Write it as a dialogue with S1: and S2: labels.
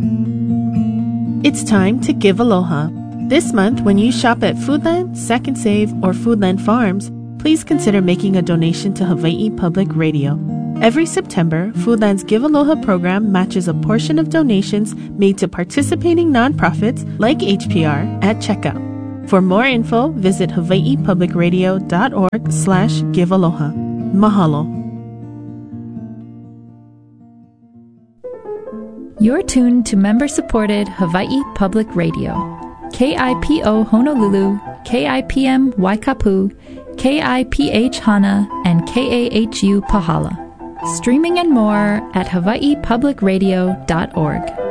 S1: It's time to give aloha. This month, when you shop at Foodland, Second Save, or Foodland Farms, please consider making a donation to Hawaii Public Radio. Every September, Foodland's Give Aloha program matches a portion of donations made to participating nonprofits like HPR at checkout. For more info, visit hawaiipublicradio.org/givealoha. Mahalo.
S2: You're tuned to member-supported Hawaii Public Radio. KIPO Honolulu, KIPM Waikapu, KIPH Hana, and KAHU Pahala. Streaming and more at hawaiipublicradio.org.